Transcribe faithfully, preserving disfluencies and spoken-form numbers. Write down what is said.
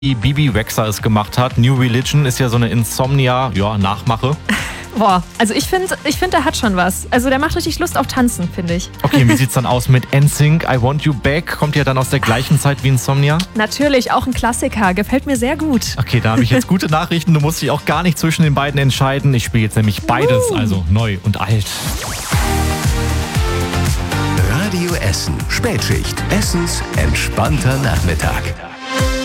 wie Bibi Rexha es gemacht hat. New Religion ist ja so eine Insomnia-Nachmache. Boah, also ich finde, ich find, der hat schon was. Also der macht richtig Lust auf Tanzen, finde ich. Okay, wie sieht's dann aus mit N Sync, I Want You Back? Kommt ja dann aus der gleichen Zeit wie Insomnia? Natürlich, auch ein Klassiker. Gefällt mir sehr gut. Okay, da habe ich jetzt gute Nachrichten. Du musst dich auch gar nicht zwischen den beiden entscheiden. Ich spiele jetzt nämlich beides, Uh. also neu und alt. Radio Essen. Spätschicht. Essens entspannter Nachmittag.